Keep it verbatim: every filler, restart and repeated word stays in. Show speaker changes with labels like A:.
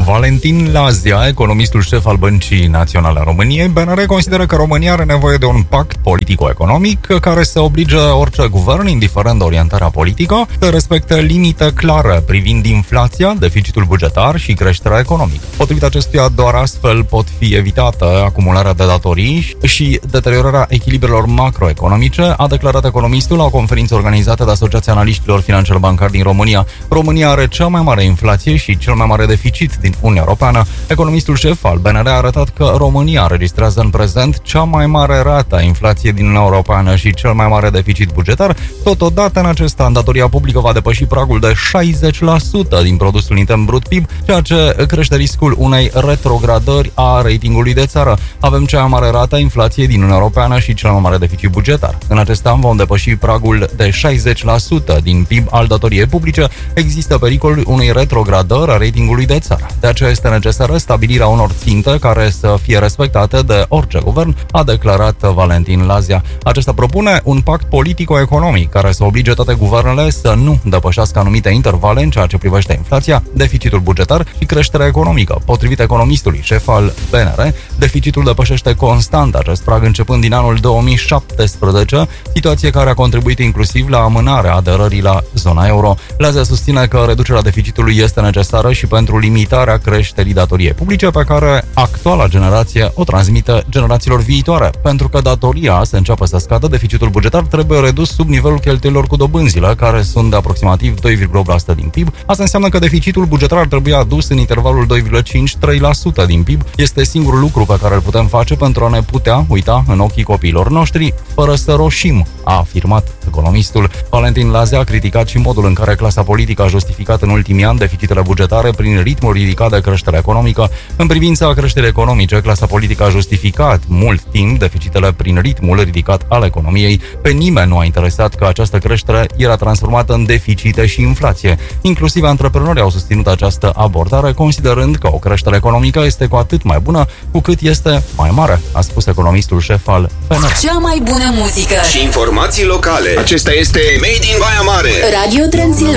A: Valentin Lazia, economistul șef al Băncii Naționale a României, B N R consideră că România are nevoie de un pact politico-economic care să oblige orice guvern, indiferent de orientarea politică, să respecte limite clare privind inflația, deficitul bugetar și creșterea economică. Potrivit acestuia, doar astfel pot fi evitată acumularea de datorii și deteriorarea echilibrelor macroeconomice, a declarat economistul la o conferință organizată de Asociația Analiștilor Financiar Bancari din România. România are cea mai mare inflație și cel mai mare deficit din Uniunea Europeană. Economistul șef al B N R a arătat că România înregistrează în prezent cea mai mare rată a inflației din Uniunea Europeană și cel mai mare deficit bugetar. Totodată, în acest an, datoria publică va depăși pragul de șaizeci la sută din produsul intern brut P I B, ceea ce crește riscul unei retrogradări a ratingului de țară. Avem cea mai mare rată a inflației din Uniunea Europeană și cel mai mare deficit bugetar. În acest an vom depăși pragul de șaizeci la sută din P I B al datoriei publice. Există pericolul unei retrogradări a ratingului de țară. De aceea este necesară stabilirea unor ținte care să fie respectate de orice guvern, a declarat Valentin Lazia. Acesta propune un pact politico-economic care să oblige toate guvernele să nu depășească anumite intervale în ceea ce privește inflația, deficitul bugetar și creșterea economică. Potrivit economistului șef al B N R, deficitul depășește constant acest prag începând din anul două mii șaptesprezece, situație care a contribuit inclusiv la amânarea aderării la zona euro. Lazia susține că reducerea deficitului este necesară și pentru limitarea creșterii datoriei publice pe care actuala generație o transmite generațiilor viitoare. Pentru că datoria să înceapă să scadă, deficitul bugetar trebuie redus sub nivelul cheltuielilor cu dobânzile, care sunt de aproximativ doi virgulă opt la sută din P I B. Asta înseamnă că deficitul bugetar ar trebui adus în intervalul doi virgulă cinci - trei la sută din P I B. Este singurul lucru pe care îl putem face pentru a ne putea uita în ochii copiilor noștri fără să roșim, a afirmat economistul. Valentin Lazia a criticat și modul în care clasa politică a justificat în ultimii ani deficitele bugetare prin ritmul ridicat de creștere economică. În privința creșterii economice, clasa politică a justificat mult timp deficitele prin ritmul ridicat al economiei. Pe nimeni nu a interesat că această creștere era transformată în deficite și inflație. Inclusiv antreprenorii au susținut această abordare, considerând că o creștere economică este cu atât mai bună cu cât este mai mare, a spus economistul șef al B N R.
B: Cea mai bună muzică
C: și informații locale. Acesta este Made in Baia Mare.
B: Radio Transilvania.